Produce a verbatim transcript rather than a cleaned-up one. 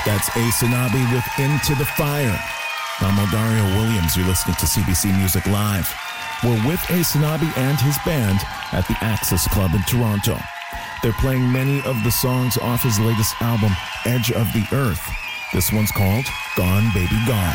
That's Asanabi with Into the Fire. I'm Eldario Williams. You're listening to C B C Music Live. We're with Asanabi and his band at the Axis Club in Toronto. They're playing many of the songs off his latest album, Edge of the Earth. This one's called Gone Baby Gone.